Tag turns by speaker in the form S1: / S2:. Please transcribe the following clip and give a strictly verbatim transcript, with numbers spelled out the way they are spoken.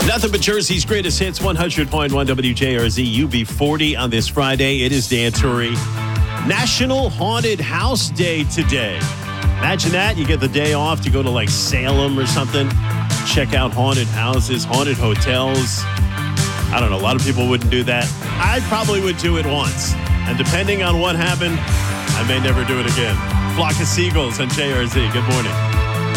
S1: Nothing but Jersey's greatest hits, one hundred point one W J R Z, U B forty on this Friday. It is Dan Torrey. National Haunted House Day today. Imagine that. You get the day off to go to like Salem or something. Check out haunted houses, haunted hotels. I don't know. A lot of people wouldn't do that. I probably would do it once. And depending on what happened, I may never do it again. Flock of Seagulls on J R Z. Good morning.